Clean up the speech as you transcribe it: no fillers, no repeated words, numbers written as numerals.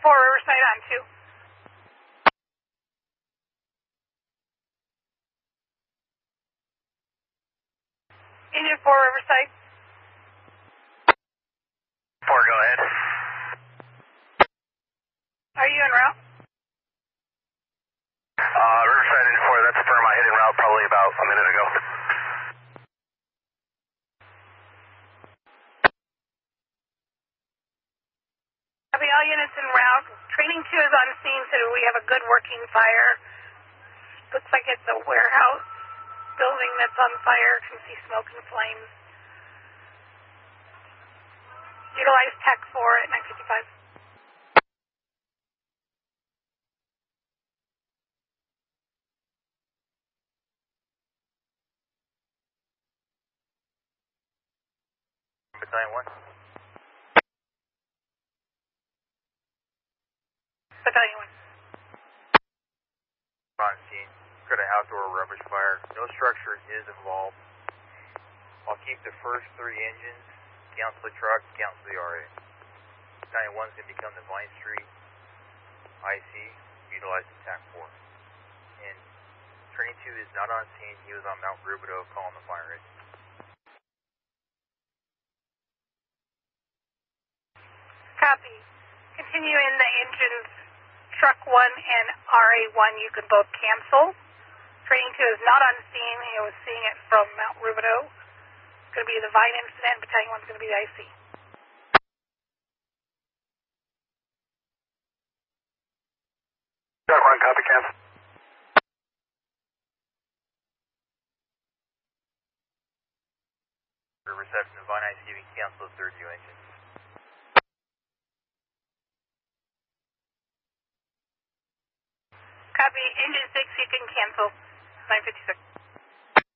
4 Riverside on 2. Engine 4 Riverside. 4, go ahead. Are you en route? Riverside Engine 4, that's affirm. I hit en route probably about a minute ago. Copy, all units en route. Training 2 is on scene, so we have a good working fire. Looks like it's a warehouse building that's on fire. Can see smoke and flames. Utilize Tech 4 at 9:55. Battalion 1. Battalion 1. On scene. Got an outdoor rubbish fire. No structure is involved. I'll keep the first 3 engines, cancel the truck, cancel the RA. Battalion 1 is going to become the Vine Street IC, utilizing TAC 4. And Training 2 is not on scene. He was on Mount Rubidoux calling the fire engine. Copy. Continue in the engines, truck 1 and RA1, you can both cancel. Training 2 is not on scene. He was seeing it from Mount Rubidoux. It's going to be the Vine incident. Battalion 1 is going to be the IC. Truck 1, copy, cancel. Reception of Vine IC, we cancel the third 2 engines. Copy. Engine 6, you can cancel. 9:56.